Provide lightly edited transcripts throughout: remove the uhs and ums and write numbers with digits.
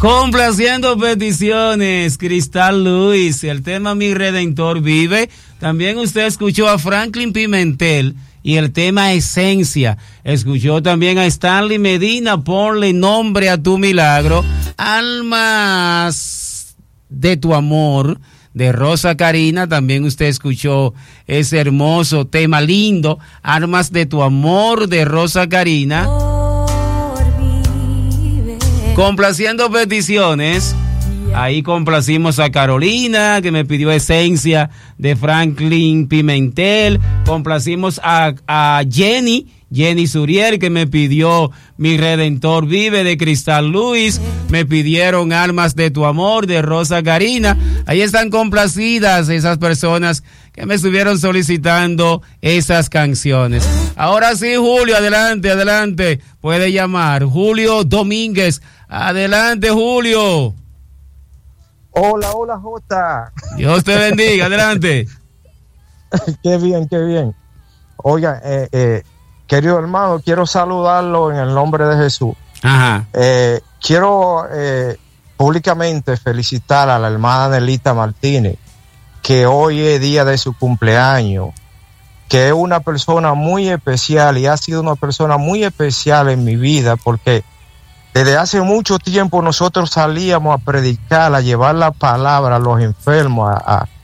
Complaciendo peticiones, Cristal Luis, el tema Mi Redentor Vive. También usted escuchó a Franklin Pimentel y el tema Esencia. Escuchó también a Stanley Medina, Ponle Nombre a Tu Milagro. Almas de Tu Amor, de Rosa Karina. También usted escuchó ese hermoso tema lindo, Armas de Tu Amor, de Rosa Karina. Complaciendo peticiones, ahí complacimos a Carolina, que me pidió Esencia, de Franklin Pimentel. Complacimos a Jenny Suriel, que me pidió Mi Redentor Vive, de Cristal Luis. Me pidieron Almas de Tu Amor, de Rosa Karina. Ahí están complacidas esas personas que me estuvieron solicitando esas canciones. Ahora sí, Julio, adelante, puede llamar. Julio Domínguez, adelante, Julio. Hola, Jota. Dios te bendiga, adelante. Qué bien. Oiga, querido hermano, quiero saludarlo en el nombre de Jesús. Ajá. Quiero públicamente felicitar a la hermana Nelita Martínez, que hoy es día de su cumpleaños, que es una persona muy especial y ha sido una persona muy especial en mi vida, porque desde hace mucho tiempo nosotros salíamos a predicar, a llevar la palabra a los enfermos,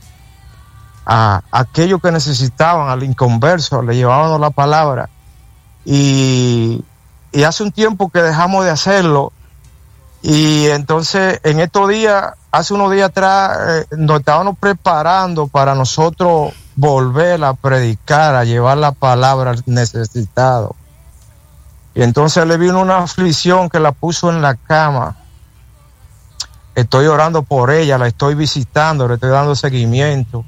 a aquellos que necesitaban, al inconverso, le llevábamos la palabra. Y hace un tiempo que dejamos de hacerlo, y entonces en estos días, hace unos días atrás, nos estábamos preparando para nosotros volver a predicar, a llevar la palabra al necesitado. Y entonces le vino una aflicción que la puso en la cama. Estoy orando por ella, la estoy visitando, le estoy dando seguimiento.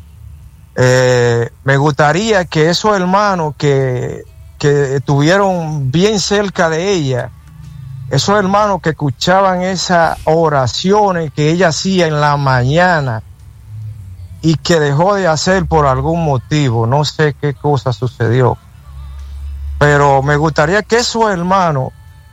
Me gustaría que esos hermanos que estuvieron bien cerca de ella, esos hermanos que escuchaban esas oraciones que ella hacía en la mañana y que dejó de hacer por algún motivo, no sé qué cosa sucedió, pero me gustaría que esos hermanos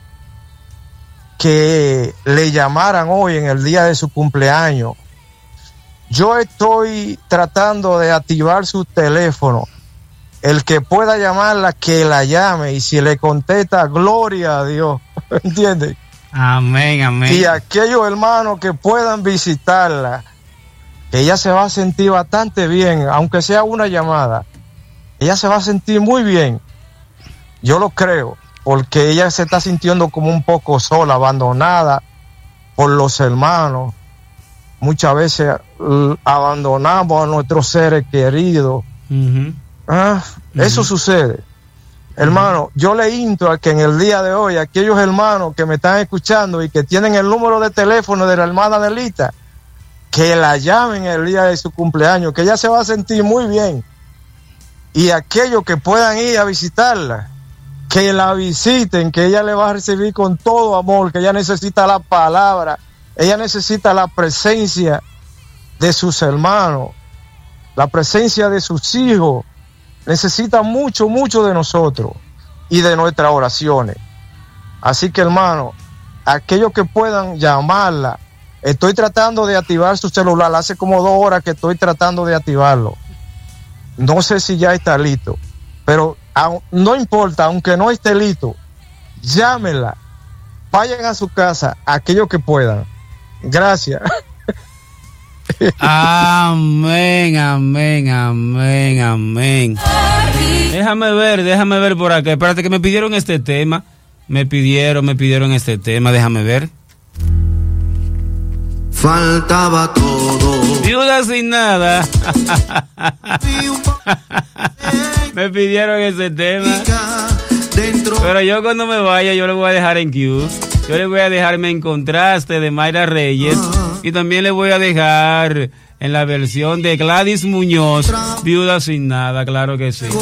que le llamaran hoy en el día de su cumpleaños, yo estoy tratando de activar su teléfono. El que pueda llamarla, que la llame, y si le contesta, gloria a Dios. ¿Entiendes? Amén. Y aquellos hermanos que puedan visitarla, que ella se va a sentir bastante bien, aunque sea una llamada. Ella se va a sentir muy bien. Yo lo creo, porque ella se está sintiendo como un poco sola, abandonada por los hermanos. Muchas veces abandonamos a nuestros seres queridos. Eso sucede. Hermano, yo le insto a que en el día de hoy, aquellos hermanos que me están escuchando y que tienen el número de teléfono de la hermana Nelita, que la llamen el día de su cumpleaños, que ella se va a sentir muy bien. Y aquellos que puedan ir a visitarla, que la visiten, que ella le va a recibir con todo amor, que ella necesita la palabra, ella necesita la presencia de sus hermanos, la presencia de sus hijos. Necesita mucho de nosotros y de nuestras oraciones. Así que, hermano, aquellos que puedan llamarla, estoy tratando de activar su celular. Hace como 2 horas que estoy tratando de activarlo. No sé si ya está listo, pero no importa, aunque no esté listo, llámenla. Vayan a su casa, aquellos que puedan. Gracias. Amén. Déjame ver por acá. Espérate, que me pidieron este tema. Me pidieron este tema. Déjame ver. Faltaba todo. Viuda sin nada. Me pidieron ese tema. Pero yo cuando me vaya, yo lo voy a dejar en Q. Yo le voy a dejar Me Encontraste, de Mayra Reyes. Y también le voy a dejar en la versión de Gladys Muñoz, Viuda sin nada, claro que sí.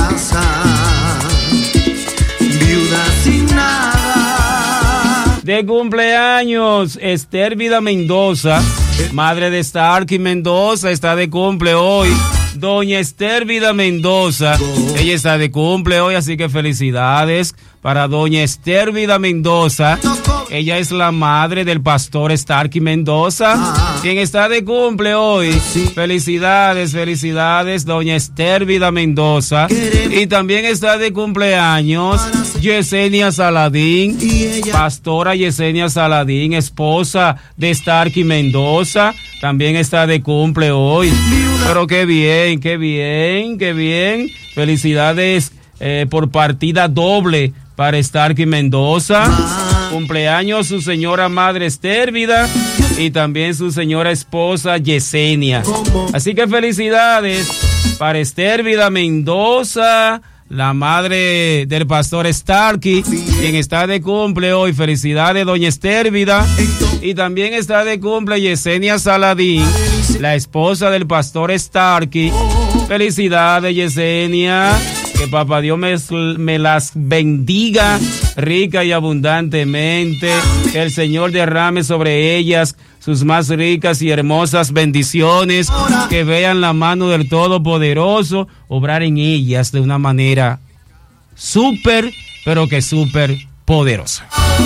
Viuda sin nada. De cumpleaños, Esther Vida Mendoza, madre de Starky Mendoza, está de cumple hoy. doña Estérvida Mendoza. Ella está de cumple hoy, así que felicidades para doña Estérvida Mendoza. Ella es la madre del pastor Starkey Mendoza, quien está de cumple hoy. Felicidades, felicidades, doña Estérvida Mendoza. Y también está de cumpleaños Yesenia Saladín, pastora Yesenia Saladín, esposa de Starkey Mendoza. También está de cumple hoy. Pero qué bien, qué bien, qué bien. Felicidades por partida doble para Starkey Mendoza. Cumpleaños su señora madre Estérvida y también su señora esposa Yesenia. Así que felicidades para Estérvida Mendoza, la madre del pastor Starkey, quien está de cumple hoy. Felicidades, doña Estérvida. Y también está de cumple Yesenia Saladín, la esposa del pastor Starkey. Felicidades, Yesenia. Que papá Dios me las bendiga rica y abundantemente. Que el Señor derrame sobre ellas sus más ricas y hermosas bendiciones. Que vean la mano del Todopoderoso obrar en ellas de una manera súper, pero que súper poderosa.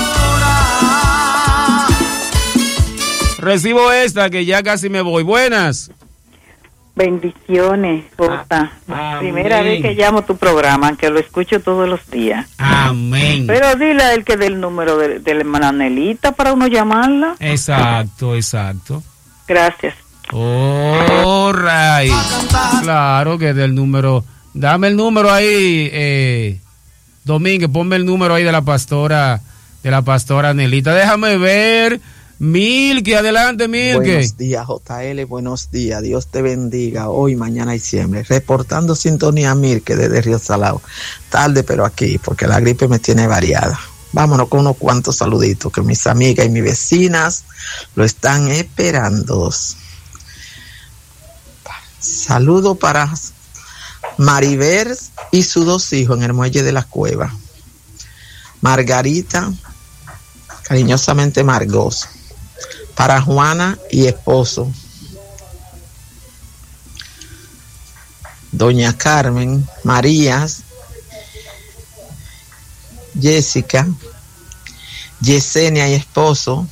Recibo esta que ya casi me voy. Buenas. Bendiciones, Jota. Primera vez que llamo tu programa, que lo escucho todos los días. Amén. Pero dile a él que dé el número de la hermana Nelita para uno llamarla. Exacto, exacto. Gracias. Oh, right. Claro que del número. Dame el número ahí, Domínguez, ponme el número ahí de la pastora Nelita. Déjame ver. Milky, adelante, Milky. Buenos días, JL, buenos días. Dios te bendiga hoy, mañana y siempre. Reportando sintonía, Milky, desde Río Salado. Tarde, pero aquí, porque la gripe me tiene variada. Vámonos con unos cuantos saluditos, que mis amigas y mis vecinas lo están esperando. Saludo para Maribel y sus dos hijos en el muelle de la Cueva. Margarita, cariñosamente Margos. Para Juana y esposo. Doña Carmen, Marías, Jessica, Yesenia y esposo.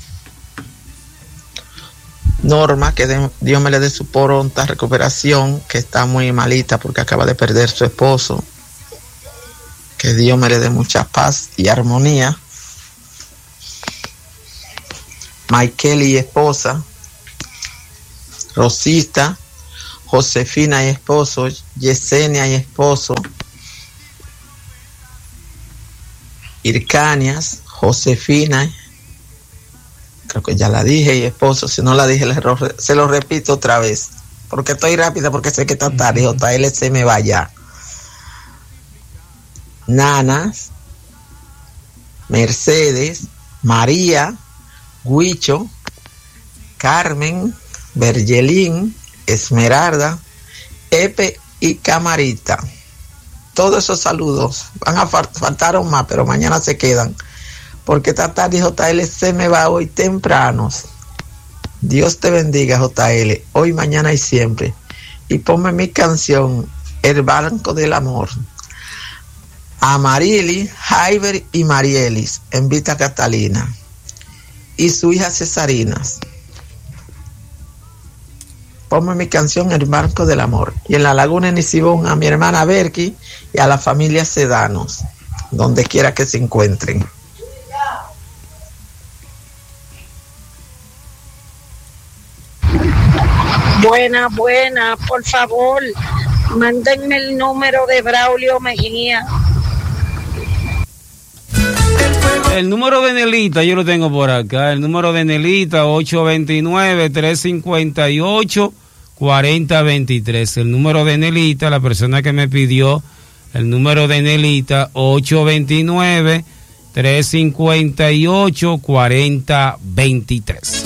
Norma, que Dios me le dé su pronta recuperación, que está muy malita porque acaba de perder su esposo. Que Dios me le dé mucha paz y armonía. Michael y esposa, Rosita, Josefina y esposo, Yesenia y esposo, Ircanias, Josefina, creo que ya la dije, y esposo. Si no la dije, se lo repito otra vez, porque estoy rápida, porque sé que está tarde. JL se me va ya. Nanas, Mercedes, María, Huicho, Carmen, Bergelín, Esmeralda, Epe y Camarita. Todos esos saludos van a faltaron más, pero mañana se quedan, porque esta tarde JL se me va hoy tempranos. Dios te bendiga, JL, hoy, mañana y siempre. Y ponme mi canción, El Banco del Amor. A Marili, Jaiber y Marielis, en Vita Catalina. Y su hija Cesarinas. Ponme mi canción El Banco del Amor. Y en la Laguna de Nisibón a mi hermana Berky y a la familia Sedanos, donde quiera que se encuentren. Buena, por favor, mándenme el número de Braulio Mejía. El número de Nelita, yo lo tengo por acá. El número de Nelita, 829-358-4023. El número de Nelita, la persona que me pidió el número de Nelita, 829-358-4023.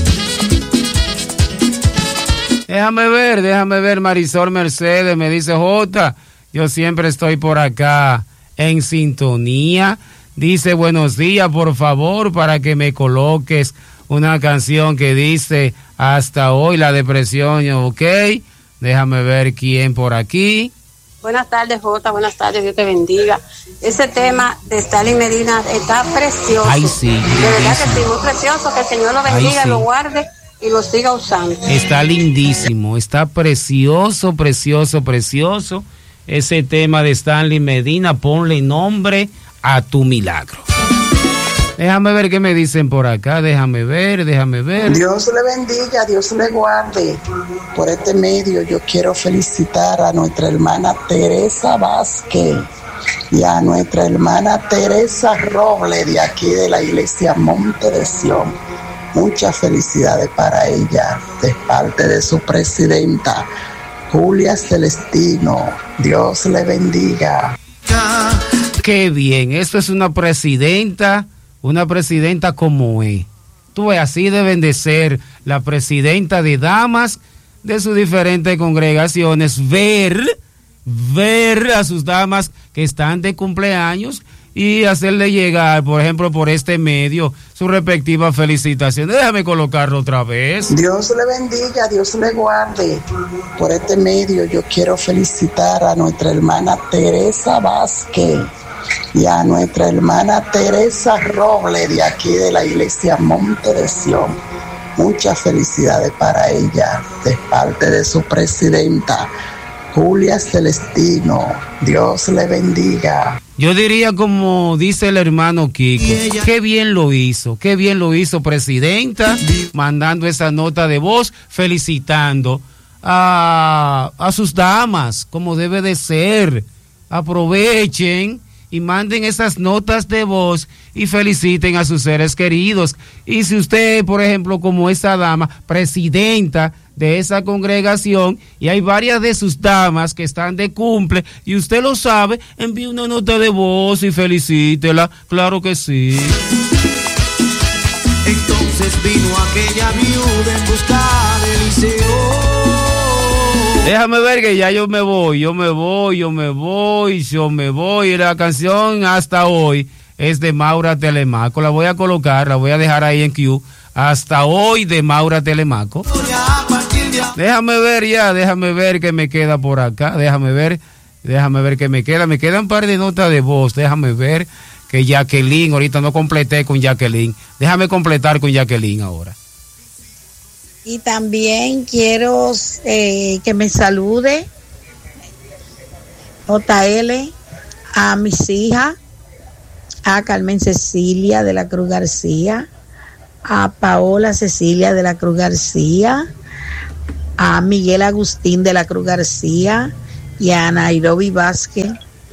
Déjame ver, Marisol Mercedes me dice, Jota, yo siempre estoy por acá en sintonía. Dice, buenos días, por favor, para que me coloques una canción que dice, hasta hoy la depresión, ok. Déjame ver quién por aquí. Buenas tardes, Jota. Buenas tardes, Dios te bendiga. Ese tema de Stalin Medina está precioso. Ay, sí. De verdad que sí, muy precioso. Que el Señor lo bendiga, Ay, sí. lo guarde y lo siga usando. Está lindísimo, está precioso, precioso, precioso. Ese tema de Stanley Medina, ponle nombre a tu milagro. Déjame ver qué me dicen por acá, déjame ver. Dios le bendiga, Dios le guarde. Por este medio yo quiero felicitar a nuestra hermana Teresa Vázquez y a nuestra hermana Teresa Roble de aquí de la iglesia Monte de Sion. Muchas felicidades para ella de parte de su presidenta Julia Celestino. Dios le bendiga. Qué bien, esto es una presidenta como es. Tú ves, así deben de ser la presidenta de damas de sus diferentes congregaciones, ver a sus damas que están de cumpleaños y hacerle llegar, por ejemplo, por este medio, su respectiva felicitación. Déjame colocarlo otra vez. Dios le bendiga, Dios le guarde. Por este medio yo quiero felicitar a nuestra hermana Teresa Vázquez y a nuestra hermana Teresa Roble de aquí de la iglesia Monte de Sion. Muchas felicidades para ella de parte de su presidenta Julia Celestino. Dios le bendiga. Yo diría como dice el hermano Kiko, qué bien lo hizo, presidenta, mandando esa nota de voz, felicitando a sus damas, como debe de ser. Aprovechen y manden esas notas de voz y feliciten a sus seres queridos. Y si usted, por ejemplo, como esa dama, presidenta de esa congregación, y hay varias de sus damas que están de cumple, y usted lo sabe, envíe una nota de voz y felicítela, claro que sí. Entonces vino aquella viuda en busca de Eliseo. Déjame ver que ya yo me voy. Y la canción Hasta Hoy es de Maura Telemaco. La voy a colocar, la voy a dejar ahí en Q. Hasta Hoy de Maura Telemaco. Déjame ver qué me queda por acá. Déjame ver qué me queda. Me quedan un par de notas de voz. Déjame ver que Jacqueline, ahorita no completé con Jacqueline. Déjame completar con Jacqueline ahora. Y también quiero que me salude JL, a mis hijas, a Carmen Cecilia de la Cruz García, a Paola Cecilia de la Cruz García, a Miguel Agustín de la Cruz García y a Nairobi Vázquez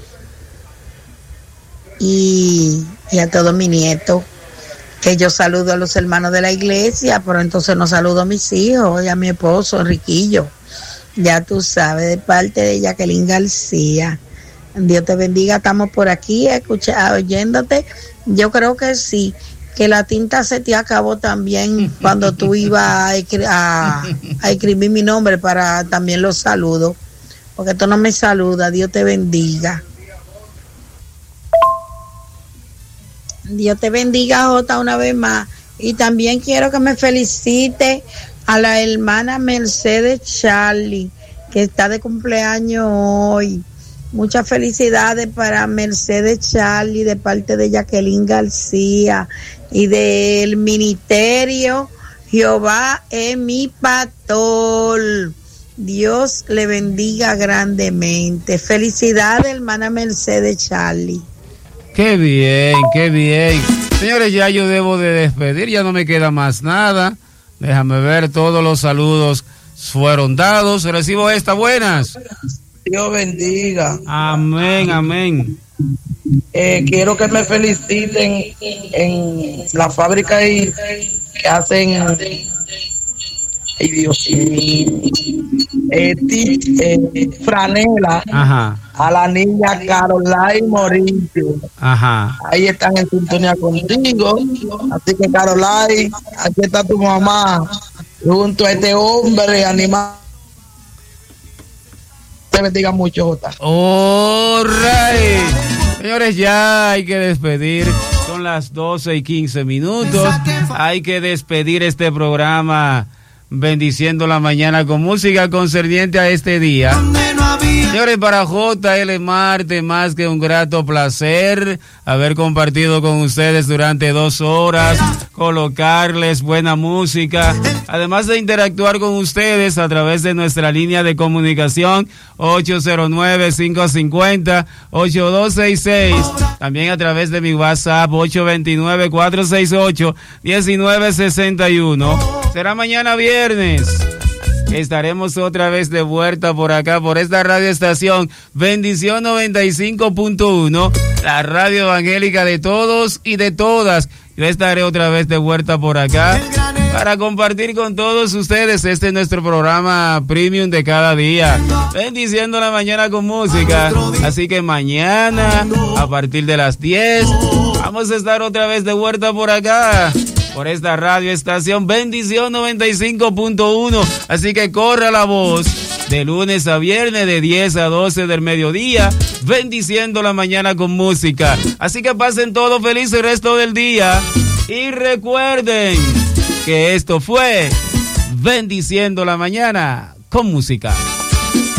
y a todos mis nietos. Que yo saludo a los hermanos de la iglesia, pero entonces no saludo a mis hijos y a mi esposo, Enriquillo. Ya tú sabes, de parte de Jacqueline García. Dios te bendiga, estamos por aquí oyéndote. Yo creo que sí, que la tinta se te acabó también cuando tú ibas a escribir mi nombre para también los saludos. Porque tú no me saludas, Dios te bendiga. Dios te bendiga, Jota, una vez más. Y también quiero que me felicite a la hermana Mercedes Charlie, que está de cumpleaños hoy. Muchas felicidades para Mercedes Charlie de parte de Jacqueline García y del ministerio Jehová es mi pastor. Dios le bendiga grandemente. Felicidades, hermana Mercedes Charlie. Qué bien, qué bien. Señores, ya yo debo de despedir, ya no me queda más nada. Déjame ver, todos los saludos fueron dados. Recibo esta, buenas. Dios bendiga. Amén, amén. Quiero que me feliciten en la fábrica que hacen franela. Ajá. A la niña Caroline Morillo. Ajá. Ahí están en sintonía contigo. Así que Caroline, aquí está tu mamá junto a este hombre animado. Te bendiga mucho, Jota. All right. Señores, ya hay que despedir. Son las 12:15. Hay que despedir este programa bendiciendo la mañana con música concerniente a este día. Señores, para JL Marte, más que un grato placer haber compartido con ustedes durante 2 horas, colocarles buena música, además de interactuar con ustedes a través de nuestra línea de comunicación 809-550-8266, también a través de mi WhatsApp 829-468-1961. Será mañana viernes. Estaremos otra vez de vuelta por acá, por esta radioestación Bendición 95.1, la radio evangélica de todos y de todas. Yo estaré otra vez de vuelta por acá para compartir con todos ustedes. Este es nuestro programa premium de cada día, bendiciendo la mañana con música. Así que mañana, a partir de las 10, vamos a estar otra vez de vuelta por acá, por esta radio estación Bendición 95.1. Así que corra la voz, de lunes a viernes de 10 a 12 del mediodía, bendiciendo la mañana con música. Así que pasen todo feliz el resto del día y recuerden que esto fue Bendiciendo la mañana con música.